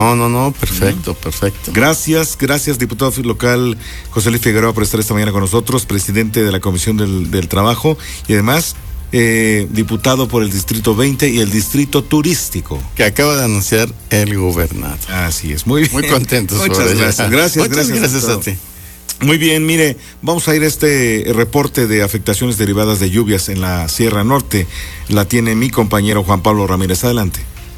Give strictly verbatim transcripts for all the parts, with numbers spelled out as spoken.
No, no, no, perfecto, perfecto. Gracias, gracias, diputado local José Luis Figueroa, por estar esta mañana con nosotros, presidente de la Comisión del, del Trabajo y además eh, diputado por el Distrito veinte y el Distrito Turístico. Que acaba de anunciar el gobernador. Así es, muy bien. Muy contentos. Muchas por gracias, ella. gracias, Muchas gracias, gracias a ti. Muy bien, mire, vamos a ir a este reporte de afectaciones derivadas de lluvias en la Sierra Norte. La tiene mi compañero Juan Pablo Ramírez. Adelante.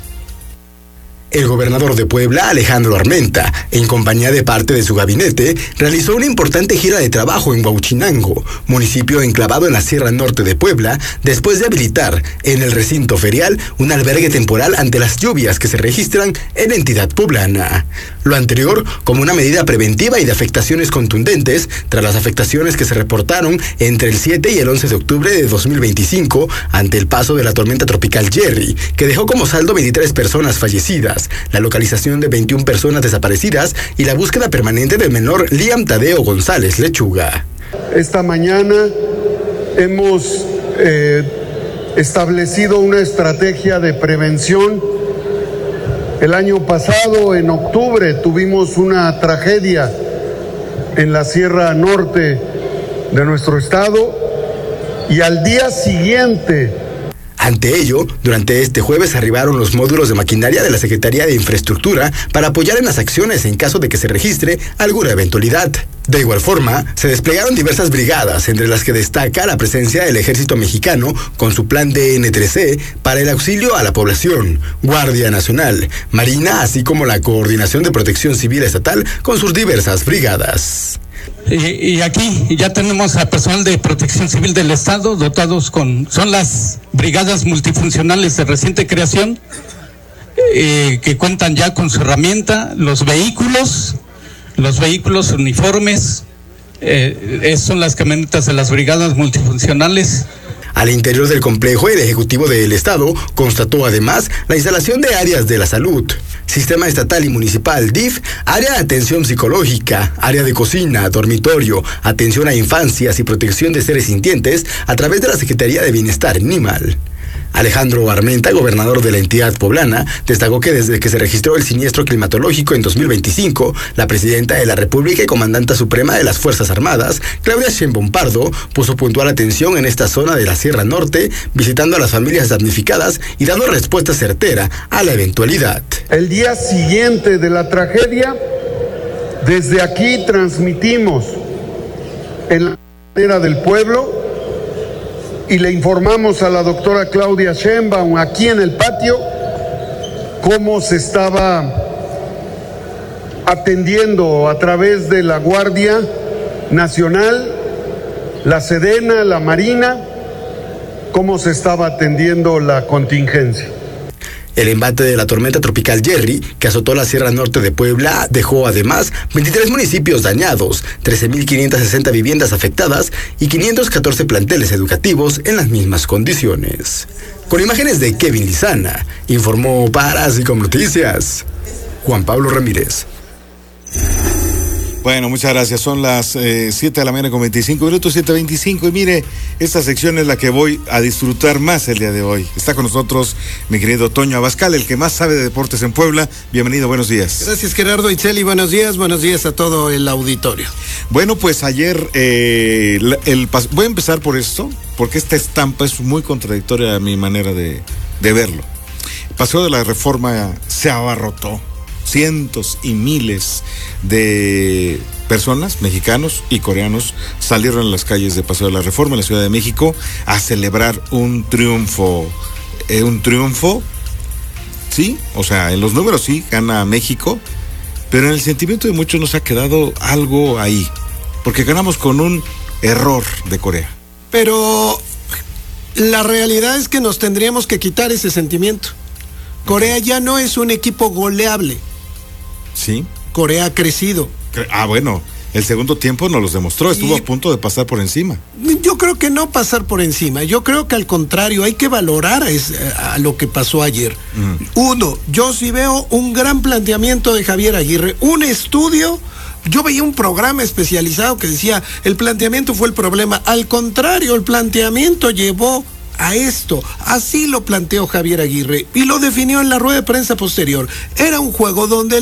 El gobernador de Puebla, Alejandro Armenta, en compañía de parte de su gabinete, realizó una importante gira de trabajo en Huauchinango, municipio enclavado en la Sierra Norte de Puebla, después de habilitar en el recinto ferial un albergue temporal ante las lluvias que se registran en la entidad poblana. Lo anterior como una medida preventiva y de afectaciones contundentes tras las afectaciones que se reportaron entre el siete y el once de octubre de dos mil veinticinco ante el paso de la tormenta tropical Jerry, que dejó como saldo veintitrés personas fallecidas, la localización de veintiuna personas desaparecidas y la búsqueda permanente del menor Liam Tadeo González Lechuga. Esta mañana hemos eh, establecido una estrategia de prevención. El año pasado, en octubre, tuvimos una tragedia en la Sierra Norte de nuestro estado y al día siguiente, ante ello, durante este jueves arribaron los módulos de maquinaria de la Secretaría de Infraestructura para apoyar en las acciones en caso de que se registre alguna eventualidad. De igual forma, se desplegaron diversas brigadas, entre las que destaca la presencia del Ejército Mexicano con su plan D N tres C para el auxilio a la población, Guardia Nacional, Marina, así como la Coordinación de Protección Civil Estatal con sus diversas brigadas. Y, y aquí ya tenemos a personal de Protección Civil del Estado dotados con, son las brigadas multifuncionales de reciente creación, eh, que cuentan ya con su herramienta, los vehículos, los vehículos uniformes, eh, son las camionetas de las brigadas multifuncionales. Al interior del complejo, el Ejecutivo del Estado constató además la instalación de áreas de la salud, Sistema Estatal y Municipal, D I F, área de atención psicológica, área de cocina, dormitorio, atención a infancias y protección de seres sintientes a través de la Secretaría de Bienestar Animal. Alejandro Armenta, gobernador de la entidad poblana, destacó que desde que se registró el siniestro climatológico en dos mil veinticinco, la presidenta de la República y comandanta suprema de las Fuerzas Armadas, Claudia Sheinbaum Pardo, puso puntual atención en esta zona de la Sierra Norte, visitando a las familias damnificadas y dando respuesta certera a la eventualidad. El día siguiente de la tragedia, desde aquí transmitimos en la manera del pueblo y le informamos a la doctora Claudia Sheinbaum aquí en el patio cómo se estaba atendiendo a través de la Guardia Nacional, la Sedena, la Marina, cómo se estaba atendiendo la contingencia. El embate de la tormenta tropical Jerry, que azotó la Sierra Norte de Puebla, dejó además veintitrés municipios dañados, trece mil quinientas sesenta viviendas afectadas y quinientos catorce planteles educativos en las mismas condiciones. Con imágenes de Kevin Lizana, informó para Asicom Noticias, Juan Pablo Ramírez. Bueno, muchas gracias. Son las eh, siete de la mañana con veinticinco minutos, siete veinticinco. Y mire, esta sección es la que voy a disfrutar más el día de hoy. Está con nosotros mi querido Toño Abascal, el que más sabe de deportes en Puebla. Bienvenido, buenos días. Gracias, Gerardo Itzel, buenos días, buenos días a todo el auditorio. Bueno, pues ayer, eh, el, el, voy a empezar por esto, porque esta estampa es muy contradictoria a mi manera de, de verlo. El Paseo de la Reforma se abarrotó. Cientos y miles de personas, mexicanos y coreanos, salieron a las calles de Paseo de la Reforma en la Ciudad de México a celebrar un triunfo, eh, un triunfo, sí, o sea, en los números sí, gana México, pero en el sentimiento de muchos nos ha quedado algo ahí, porque ganamos con un error de Corea. Pero la realidad es que nos tendríamos que quitar ese sentimiento. Corea ya no es un equipo goleable. Sí. Corea ha crecido. Ah, bueno, el segundo tiempo nos los demostró, estuvo y... a punto de pasar por encima. Yo creo que no pasar por encima, yo creo que al contrario, hay que valorar a, ese, a lo que pasó ayer. Mm. Uno, yo sí veo un gran planteamiento de Javier Aguirre, un estudio. Yo veía un programa especializado que decía, el planteamiento fue el problema. Al contrario, el planteamiento llevó a esto. Así lo planteó Javier Aguirre y lo definió en la rueda de prensa posterior. Era un juego donde